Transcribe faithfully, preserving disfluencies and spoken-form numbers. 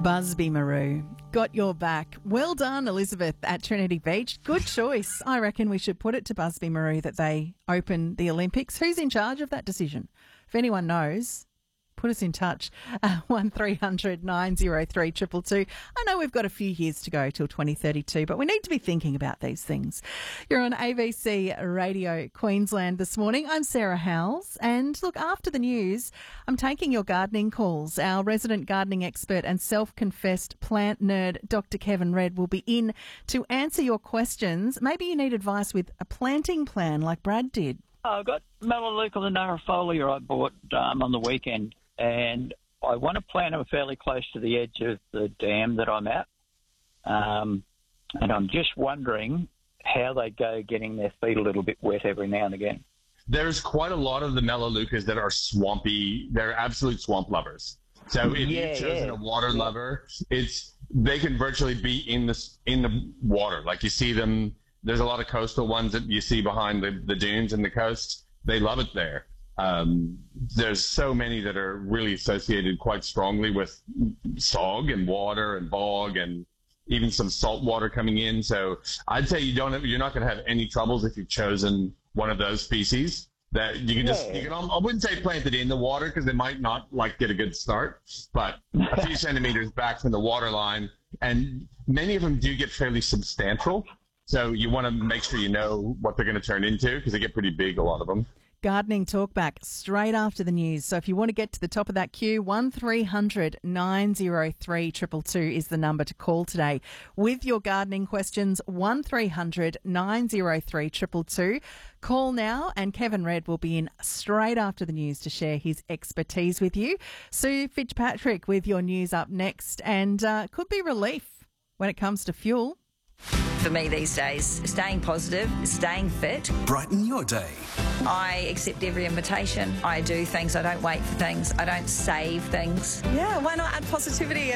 Busby Marou, got your back. Well done, Elizabeth, at Trinity Beach. Good choice. I reckon we should put it to Busby Marou that they open the Olympics. Who's in charge of that decision? If anyone knows, put us in touch. Uh, one three hundred nine oh three two two two. I know we've got a few years to go till twenty thirty-two, but we need to be thinking about these things. You're on A B C Radio Queensland this morning. I'm Sarah Howells, and look, after the news, I'm taking your gardening calls. Our resident gardening expert and self-confessed plant nerd, Doctor Kevin Red, will be in to answer your questions. Maybe you need advice with a planting plan like Brad did. I've got Melaleuca lanifolia I bought um, on the weekend, and I want to plant them fairly close to the edge of the dam that I'm at. Um, and I'm just wondering how they go getting their feet a little bit wet every now and again. There's quite a lot of the Melaleucas that are swampy. They're absolute swamp lovers. So if Yeah, you've chosen yeah. a water lover, it's they can virtually be in the in the water. Like you see them. There's a lot of coastal ones that you see behind the, the dunes and the coast. They love it there. Um, there's so many that are really associated quite strongly with sog and water and bog and even some salt water coming in. So I'd say you don't have, you're not going to have any troubles if you've chosen one of those species. That you can just, Yeah. you can, I wouldn't say plant it in the water because they might not like get a good start, but a few centimeters back from the water line. And many of them do get fairly substantial. So you want to make sure you know what they're going to turn into because they get pretty big, a lot of them. Gardening Talkback straight after the news. So if you want to get to the top of that queue, one three hundred nine oh three two two two is the number to call today with your gardening questions. one three hundred nine oh three two two two. Call now and Kevin Red will be in straight after the news to share his expertise with you. Sue Fitzpatrick with your news up next, and uh, could be relief when it comes to fuel. For me these days, staying positive, staying fit. Brighten your day. I accept every invitation. I do things. I don't wait for things. I don't save things. Yeah, why not add positivity